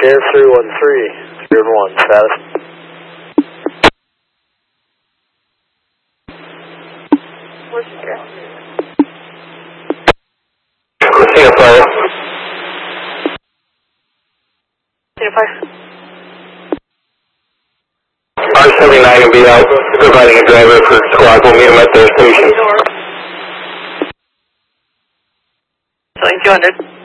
Sheriff 313, 0-1, status. Where's the sheriff? Casino Fire. Casino Fire. R79 will be out providing a driver for squad. We'll meet them at their station. So 200.